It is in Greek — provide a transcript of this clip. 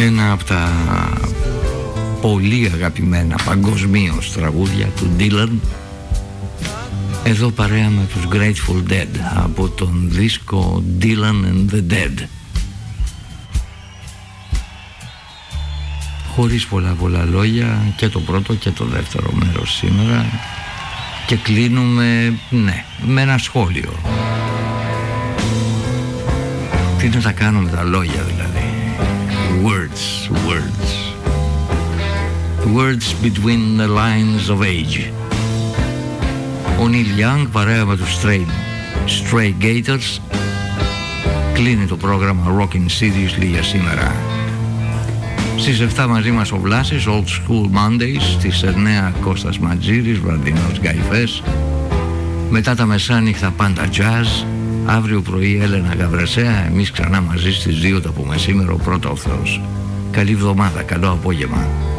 Ένα από τα πολύ αγαπημένα παγκοσμίως τραγούδια του Dylan, εδώ παρέα με τους Grateful Dead από τον δίσκο Dylan and the Dead. Χωρίς πολλά λόγια και το πρώτο και το δεύτερο μέρος σήμερα, και κλείνουμε με ένα σχόλιο. Τι να τα κάνουμε τα λόγια δηλαδή? Words between the lines of age. Ο Neil Young παρέα με τους Stray Gators κλείνει το πρόγραμμα Rockin' Seriously για σήμερα. Στις 7 μαζί μας ο Βλάσης, Old School Mondays. Στις 9 Κώστας Ματζήρης, βραδινός Γκαϊφές. Μετά τα μεσάνυχτα πάντα jazz. Αύριο πρωί Έλενα Γαβρεσέα. Εμείς ξανά μαζί στις 2 το απομεσήμερο, πρώτα ο Θεός. Καλή εβδομάδα, καλό απόγευμα.